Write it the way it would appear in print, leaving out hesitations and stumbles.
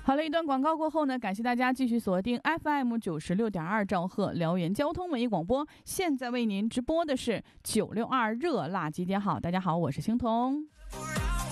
好了，一段广告过后呢，感谢大家继续锁定 FM96.2兆赫辽源交通文艺广播。现在为您直播的是962热辣集结号。大家好，我是青铜。